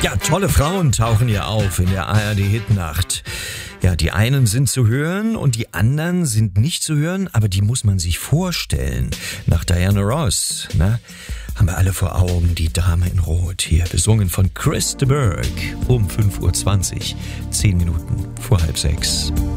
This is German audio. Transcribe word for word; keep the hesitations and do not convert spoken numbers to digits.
Ja, tolle Frauen tauchen hier auf in der A R D-Hitnacht. Ja, die einen sind zu hören und die anderen sind nicht zu hören, aber die muss man sich vorstellen. Nach Diana Ross, ne? Haben wir alle vor Augen, die Dame in Rot hier, besungen von Chris de Burgh um fünf Uhr zwanzig, zehn Minuten vor halb sechs.